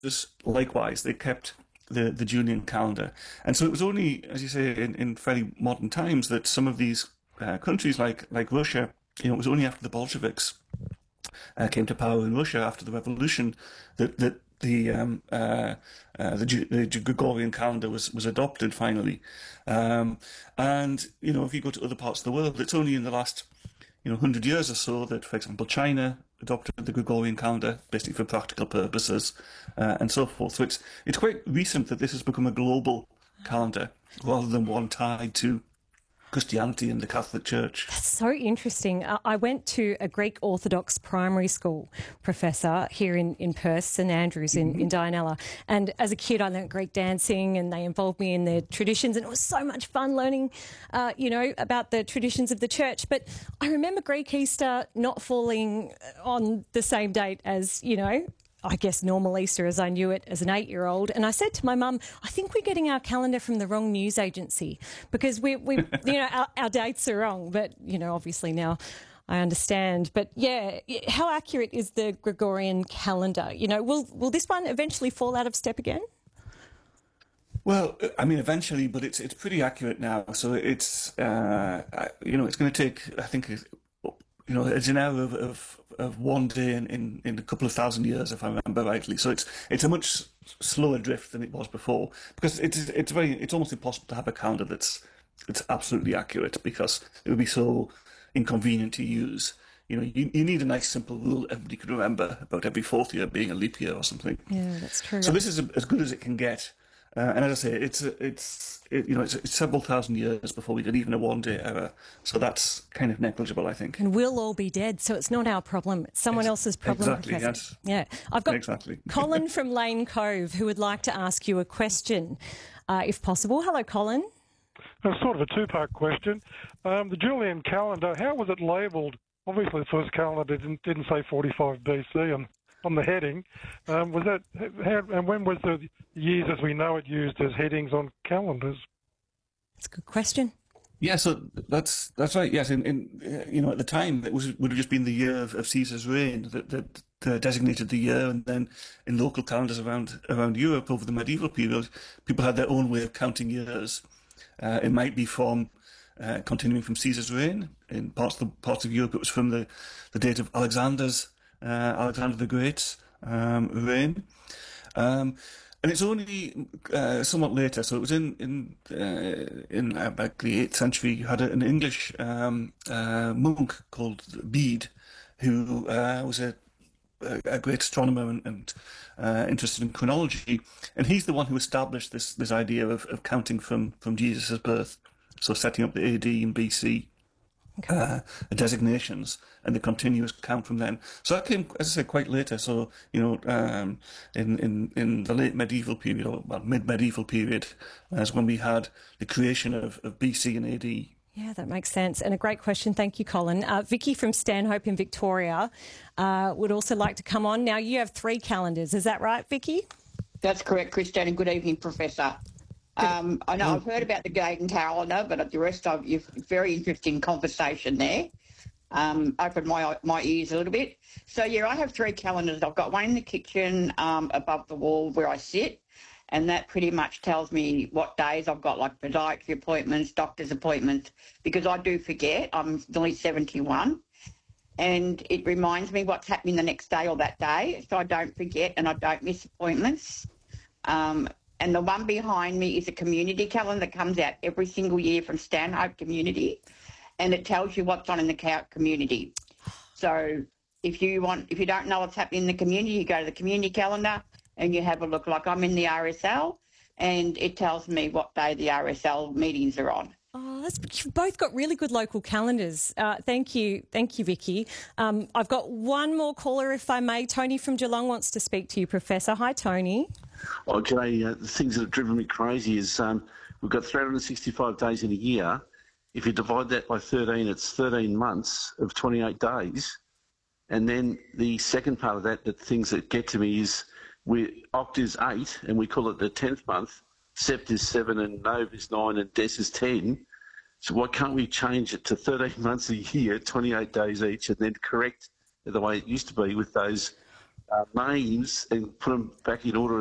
likewise, they kept the Julian calendar. And so it was only, as you say, in fairly modern times that some of these countries like Russia, it was only after the Bolsheviks came to power in Russia after the revolution that the Gregorian calendar was adopted finally. And if you go to other parts of the world, it's only in the last 100 years or so that, for example, China adopted the Gregorian calendar, basically for practical purposes, and so forth. So it's quite recent that this has become a global calendar rather than one tied to Christianity and the Catholic Church. That's so interesting. I went to a Greek Orthodox primary school, Professor, here in Perth, St Andrews in Dianella. And as a kid, I learnt Greek dancing and they involved me in their traditions. And it was so much fun learning, about the traditions of the church. But I remember Greek Easter not falling on the same date as, I guess normal Easter as I knew it as an 8-year-old. And I said to my mum, I think we're getting our calendar from the wrong news agency because we our dates are wrong. But, obviously now I understand. But yeah, how accurate is the Gregorian calendar? Will this one eventually fall out of step again? Well, I mean, eventually, but it's pretty accurate now. So it's, it's going to take, I think, it's an error of one day in a couple of thousand years, if I remember rightly. So it's a much slower drift than it was before because it's almost impossible to have a calendar that's absolutely accurate because it would be so inconvenient to use. You need a nice simple rule everybody could remember about every fourth year being a leap year or something. Yeah, that's true. So this is as good as it can get. And as I say, it's several thousand years before we get even a one-day error. So that's kind of negligible, I think. And we'll all be dead, so it's not our problem. It's someone else's problem. Exactly, Professor. Yes. Yeah. I've got Colin from Lane Cove who would like to ask you a question, if possible. Hello, Colin. It's sort of a two-part question. The Julian calendar, how was it labelled? Obviously, the first calendar didn't say 45 BC on the heading. Was that and when was the years as we know it used as headings on calendars? That's a good question. Yeah, so that's right. Yes, at the time it would have just been the year of Caesar's reign that designated the year, and then in local calendars around Europe over the medieval period, people had their own way of counting years. It might be from continuing from Caesar's reign. In parts of Europe, it was from the date of Alexander the Great's reign, and it's only somewhat later. So it was in about the 8th century. You had an English monk called Bede, who was a great astronomer and interested in chronology, and he's the one who established this idea of counting from Jesus' birth. So setting up the AD and BC. Designations and the continuous count from then. So that came, as I said, quite later. So in the late medieval period or mid-medieval period, as when we had the creation of BC and AD. Yeah, that makes sense. And a great question. Thank you, Colin. Vicky from Stanhope in Victoria would also like to come on. Now, you have 3 calendars. Is that right, Vicky? That's correct, Christian, and good evening, Professor. I know I've heard about the Gregorian calendar, but the rest of you, very interesting conversation there. Opened my ears a little bit. So, yeah, I have 3 calendars. I've got one in the kitchen above the wall where I sit, and that pretty much tells me what days I've got, like podiatry appointments, doctor's appointments, because I do forget. I'm nearly 71, and it reminds me what's happening the next day or that day, so I don't forget and I don't miss appointments. And the one behind me is a community calendar that comes out every single year from Stanhope Community, and it tells you what's on in the community. So if you don't know what's happening in the community, you go to the community calendar and you have a look. Like I'm in the RSL, and it tells me what day the RSL meetings are on. Oh, you've both got really good local calendars. Thank you, Vicky. I've got one more caller, if I may. Tony from Geelong wants to speak to you, Professor. Hi, Tony. Oh, g'day. The things that have driven me crazy is we've got 365 days in a year. If you divide that by 13, it's 13 months of 28 days. And then the second part of that, the things that get to me is Oct is 8, and we call it the 10th month. Sept is 7, and Nov is 9, and Des is 10. So why can't we change it to 13 months a year, 28 days each, and then correct the way it used to be with those names and put them back in order